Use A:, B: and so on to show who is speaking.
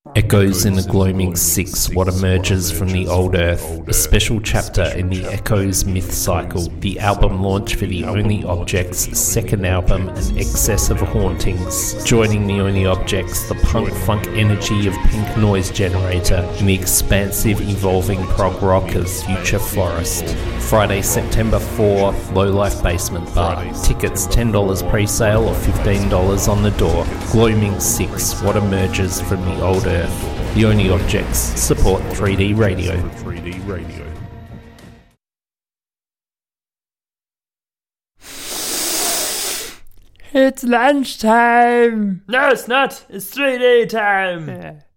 A: Echoes in a Gloaming 6, What Emerges from the Old Earth, a special chapter in the Echoes myth cycle, the album launch for the Only Objects' second album, An Excess of Hauntings. Joining the Only Objects, the punk-funk energy of Pink Noise Generator, and the expansive, evolving prog rock of Future Forest. Friday, September 4, Low Life Basement Bar. Tickets $10 pre-sale or $15 on the door. Gloaming 6, What Emerges from the Old Earth. The Only Objects support 3D radio.
B: It's lunchtime.
C: No, it's not. It's 3D time.